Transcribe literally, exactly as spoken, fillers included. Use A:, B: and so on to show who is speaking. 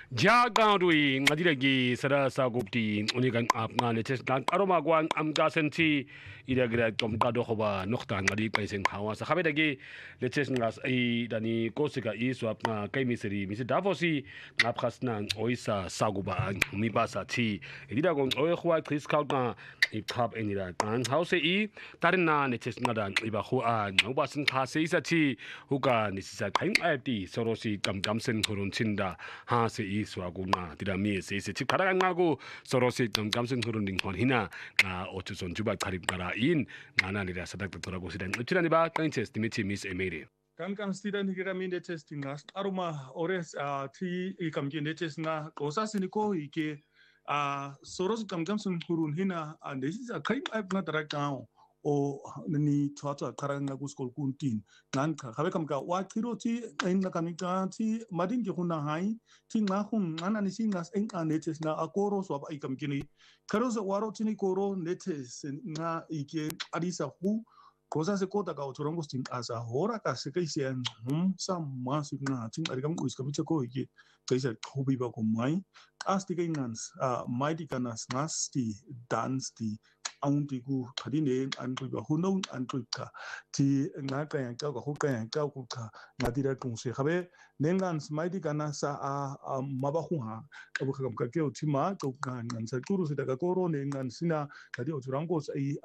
A: Jagandui ngadiragi sada sagupti unikan apna netes dan aromagwan amga senti ida gira tom kado hoba nokta ngadi paisen hawa sa khabedagi leches ngas ai dani kosika i swapna kai misri misi davosi ngapkhasna oisa saguba mi basa ti idida gon oy khwa chris kautna i khap enira kan hause i tarina neches ngada iba khwa ngobasin khase isa ti huka nisisa kain ati sorosi kam kamsen khurun chinda ha se i swaguna tidami se se chip karagangago sorosi kam kamsen khurun ding hon hina na otuson juba karib kara in nana nira sadak torago sidan utirani ba kanches timiti miss emeri
B: kan kan stida ni kira min testing ngas aruma ores a ti i kam ke netes na kosa siniko ike a soros kam kam sun kurun hina and this is a kai ai na taraka o ni twatwa karanga guskol kuntin nan ka habe kam ka wa tiro ti in na kamika ti madin ke kuna hai ti nga hun ana ni singas en ka netes na akoro so ai kam kini karo so waro ti ni koro netes na ike adisa hu cosa se kota ka otorongo sting asa hora ka se kai se hum sam masu na tin arigam ko iska bicha ko ike kai se hobi ba ko mai asti kai ngans a mighty kanas ngasti dance ti aunti ku kadine an ku ba huno an ku ka ti nga ka yang ka ko ka yang ka ku ka ngadira ku se habe nengans mighty kanasa a mabahu ha ka ka ka ke otima ko ka ngans kuru se daga koro nengans sina kadi otorongo sai